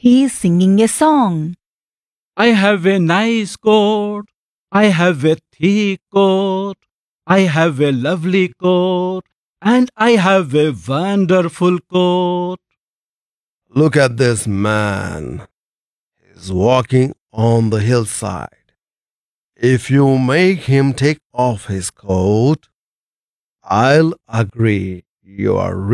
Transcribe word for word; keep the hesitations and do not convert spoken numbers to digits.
He is singing a song. I have a nice coat. I have a thick coat. I have a lovely coat. And I have a wonderful coat. Look at this man. He's walking on the hillside. If you make him take off his coat, I'll agree you are